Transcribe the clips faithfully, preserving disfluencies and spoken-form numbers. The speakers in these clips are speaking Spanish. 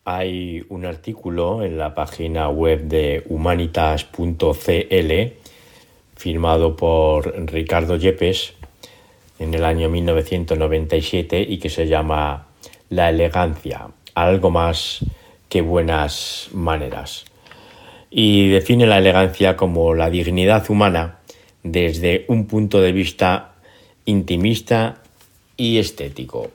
hay un artículo en la página web de humanitas punto c l firmado por Ricardo Yepes en el año mil novecientos noventa y siete y que se llama La elegancia, algo más que buenas maneras. Y define la elegancia como la dignidad humana desde un punto de vista intimista y estético.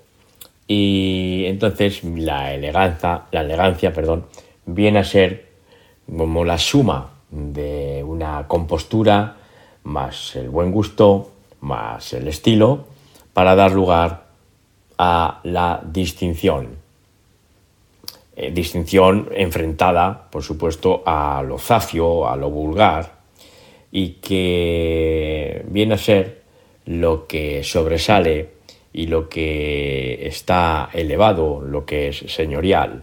Y entonces la elegancia, la elegancia, perdón, viene a ser como la suma de una compostura más el buen gusto, más el estilo, para dar lugar a la distinción. Eh, distinción enfrentada, por supuesto, a lo zafio, a lo vulgar, y que viene a ser lo que sobresale y lo que está elevado, lo que es señorial.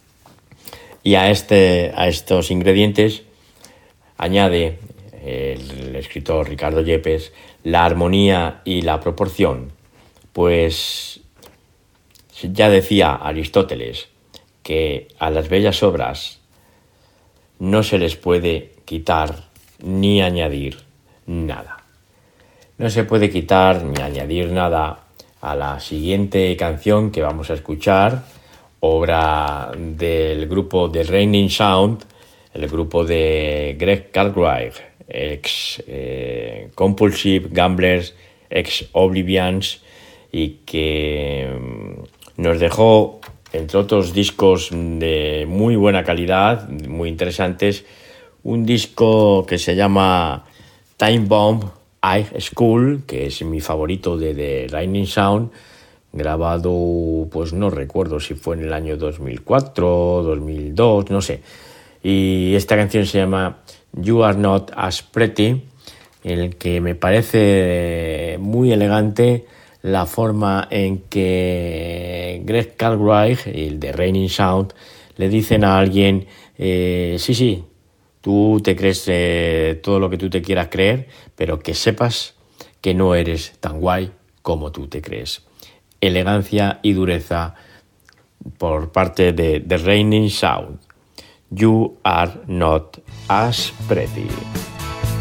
Y a, este, a estos ingredientes añade el escritor Ricardo Yepes la armonía y la proporción, pues ya decía Aristóteles que a las bellas obras no se les puede quitar ni añadir nada. No se puede quitar ni añadir nada a la siguiente canción que vamos a escuchar, obra del grupo The Raining Sound, el grupo de Greg Cartwright, ex eh, Compulsive Gamblers, ex Oblivians, y que nos dejó, entre otros discos de muy buena calidad, muy interesantes, un disco que se llama Time Bomb High School, que es mi favorito de The Raining Sound, grabado, pues no recuerdo si fue en el año dos mil cuatro, dos mil dos, no sé. Y esta canción se llama You Are Not As Pretty, en el que me parece muy elegante la forma en que Greg Cartwright y el de Raining Sound le dicen a alguien, eh, sí, sí, tú te crees eh, todo lo que tú te quieras creer, pero que sepas que no eres tan guay como tú te crees. Elegancia y dureza por parte de The Raining Sound. You are not as pretty.